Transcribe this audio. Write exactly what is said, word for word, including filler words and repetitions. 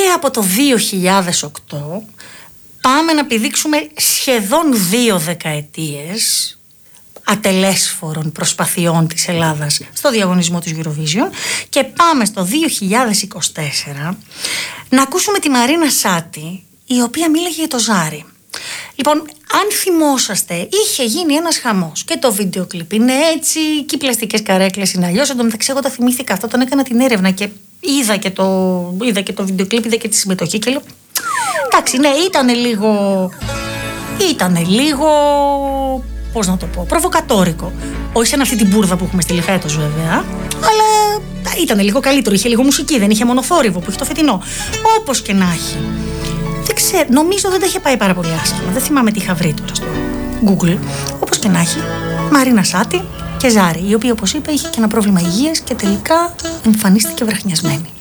από το δύο χιλιάδες οκτώ πάμε να πηδήξουμε σχεδόν δύο δεκαετίες ατελέσφορων προσπαθειών της Ελλάδας στο διαγωνισμό της Eurovision και πάμε στο δύο χιλιάδες είκοσι τέσσερα να ακούσουμε τη Μαρίνα Σάτι, η οποία μίλαγε για το Ζάρι. Λοιπόν, αν θυμόσαστε, είχε γίνει ένας χαμός και το βίντεο κλιπ είναι έτσι και οι πλαστικές καρέκλες είναι αλλιώς. Εν τω μεταξύ, εγώ τα θυμήθηκα αυτό, τον έκανα την έρευνα και είδα και το, είδα και το βίντεο κλιπ, είδα και τη συμμετοχή και λέω εντάξει, ναι, ήτανε λίγο ήτανε λίγο πώς να το πω, προβοκατόρικο. Όχι σαν αυτή την μπουρδα που έχουμε στη Λιφέτος βέβαια, αλλά ήτανε λίγο καλύτερο, είχε λίγο μουσική, δεν είχε μόνο θόρυβο που είχε το φετινό. Όπως και να έχει. Δεν ξέρω, νομίζω δεν τα είχε πάει πάρα πολύ άσχημα. Δεν θυμάμαι τι είχα βρει τώρα στο Google. Όπως και να έχει, Μαρίνα Σάτι και Ζάρι, η οποία όπως είπα είχε και ένα πρόβλημα υγείας και τελικά εμφανίστηκε βραχνιασμένη.